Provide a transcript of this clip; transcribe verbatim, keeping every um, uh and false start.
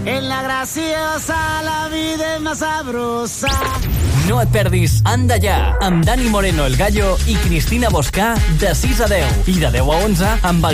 En la graciosa la vida es más sabrosa. No et perdis Anda Ja, amb Dani Moreno el Gallo i Cristina Boscà de sis a deu i de deu a onze amb el